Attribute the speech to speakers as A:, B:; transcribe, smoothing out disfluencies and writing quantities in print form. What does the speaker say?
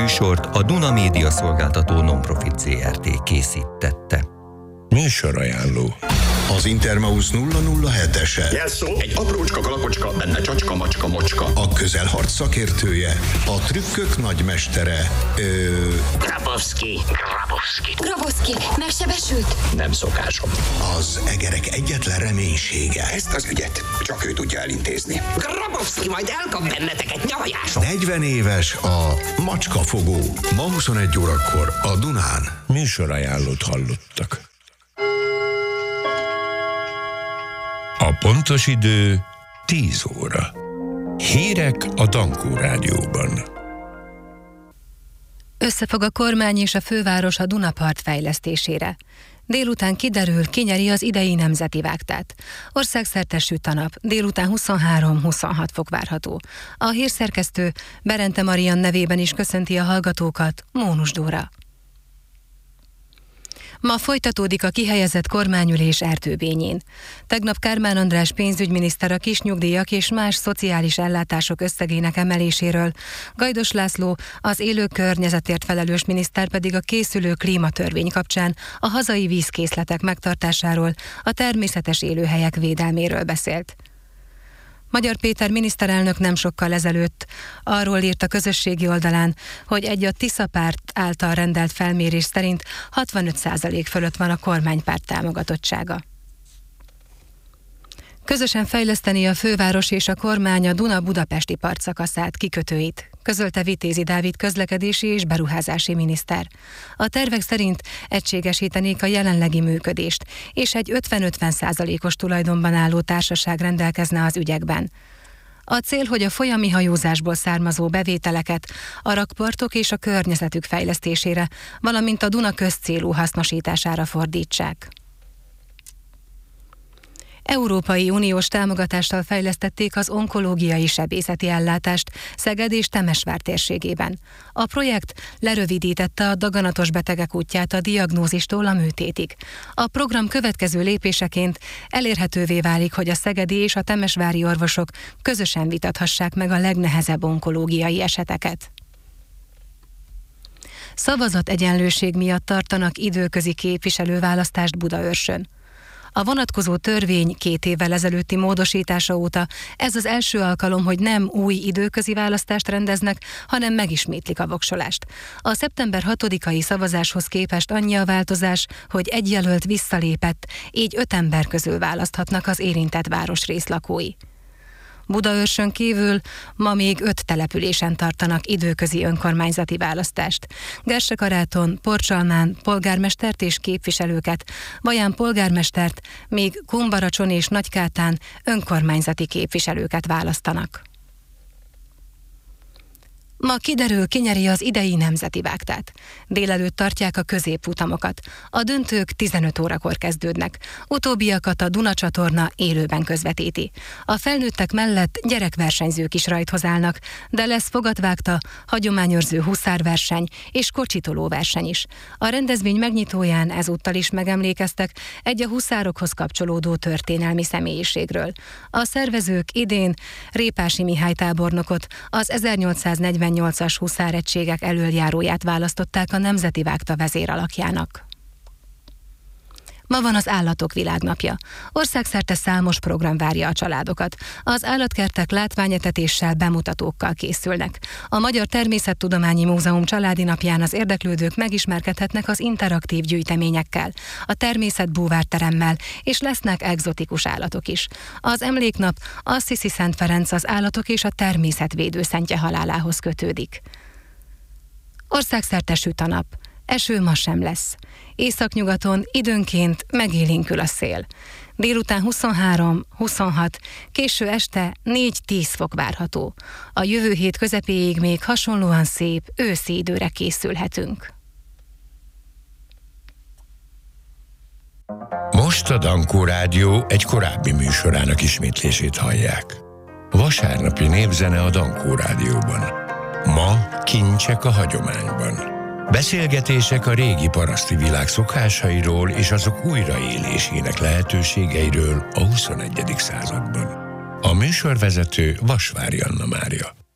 A: műsort a Duna Média Szolgáltató Nonprofit ZRT készítette.
B: Műsorajánló.
C: Az Intermausz 007-ese.
D: Jelszó, egy aprócska kalapocska, benne csacska, macska, mocska.
C: A közelharc szakértője, a trükkök nagymestere,
D: Grabowski.
E: Grabowski, megsebesült?
D: Nem szokásom.
C: az egerek egyetlen reménysége.
D: Ezt az ügyet csak ő tudja elintézni. Grabowski majd elkap benneteket nyavajáson.
C: 40 éves a macskafogó. Ma 21 órakor a Dunán.
B: Műsorajánlót hallottak. A pontos idő 10 óra. Hírek a Dankó Rádióban.
F: Összefog a kormány és a főváros a Dunapart fejlesztésére. Délután kiderül, ki nyeri az idei nemzeti vágtát. Országszerte süt a nap, délután 23-26 fok várható. A hírszerkesztő Berente Marian nevében is köszönti a hallgatókat, Mónus Dóra. Ma folytatódik a kihelyezett kormányülés Erdőbényén. Tegnap Kármán András pénzügyminiszter a kisnyugdíjak és más szociális ellátások összegének emeléséről, Gajdos László, az élő környezetért felelős miniszter pedig a készülő klímatörvény kapcsán a hazai vízkészletek megtartásáról, a természetes élőhelyek védelméről beszélt. Magyar Péter miniszterelnök nem sokkal ezelőtt arról írt a közösségi oldalán, hogy egy a Tisza párt által rendelt felmérés szerint 65% fölött van a kormánypárt támogatottsága. Közösen fejleszteni a főváros és a kormány a Duna-Budapesti partszakaszát, kikötőit, közölte Vitézi Dávid közlekedési és beruházási miniszter. A tervek szerint egységesítenék a jelenlegi működést, és egy 50-50%-os tulajdonban álló társaság rendelkezne az ügyekben. A cél, hogy a folyami hajózásból származó bevételeket a rakpartok és a környezetük fejlesztésére, valamint a Duna közcélú hasznosítására fordítsák. Európai Uniós támogatással fejlesztették az onkológiai sebészeti ellátást Szeged és Temesvár térségében. A projekt lerövidítette a daganatos betegek útját a diagnózistól a műtétig. A program következő lépéseként elérhetővé válik, hogy a szegedi és a temesvári orvosok közösen vitathassák meg a legnehezebb onkológiai eseteket. Szavazategyenlőség miatt tartanak időközi képviselőválasztást Budaörsön. A vonatkozó törvény 2 évvel ezelőtti módosítása óta ez az első alkalom, hogy nem új időközi választást rendeznek, hanem megismétlik a voksolást. A szeptember 6-ai szavazáshoz képest annyi a változás, hogy egy jelölt visszalépett, így 5 ember közül választhatnak az érintett városrész lakói. Budaörsön kívül ma még 5 településen tartanak időközi önkormányzati választást. Gersekaráton, Porcsalmán polgármestert és képviselőket, Baján polgármestert, míg Kumbaracson és Nagykátán önkormányzati képviselőket választanak. Ma kiderül, ki nyeri az idei nemzeti vágtát. Délelőtt tartják a középfutamokat. A döntők 15 órakor kezdődnek. Utóbbiakat a Duna csatorna élőben közvetíti. A felnőttek mellett gyerekversenyzők is rajthoz állnak, de lesz fogatvágta, hagyományőrző huszárverseny és kocsitoló verseny is. A rendezvény megnyitóján ezúttal is megemlékeztek egy a huszárokhoz kapcsolódó történelmi személyiségről. A szervezők idén Répási Mihály tábornokot, az 1848-as huszáregységek elöljáróját választották a Nemzeti Vágta vezéralakjának. Ma van az Állatok Világnapja. Országszerte számos program várja a családokat. Az állatkertek látványetetéssel, bemutatókkal készülnek. A Magyar Természettudományi Múzeum családi napján az érdeklődők megismerkedhetnek az interaktív gyűjteményekkel, a természetbúvárteremmel, és lesznek egzotikus állatok is. Az emléknap Assisi Szent Ferenc az állatok és a természetvédő szentje halálához kötődik. Országszerte süt a nap. Eső ma sem lesz. Északnyugaton időnként megélénkül a szél. Délután 23-26, késő este 4-10 fok várható. A jövő hét közepéig még hasonlóan szép őszi időre készülhetünk.
B: Most a Dankó Rádió egy korábbi műsorának ismétlését hallják. Vasárnapi népzene a Dankó Rádióban. Ma kincsek a hagyományban. Beszélgetések a régi paraszti világ szokásairól és azok újraélésének lehetőségeiről a 21. században. A műsorvezető Vasvári Anna Mária.